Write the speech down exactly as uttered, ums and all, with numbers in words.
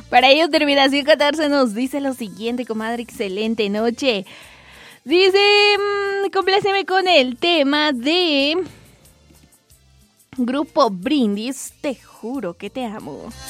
Para ello, Terminación catorce nos dice lo siguiente, comadre, excelente noche. Dice, mmm, compláceme con el tema de Grupo Brindis, te juro que te amo.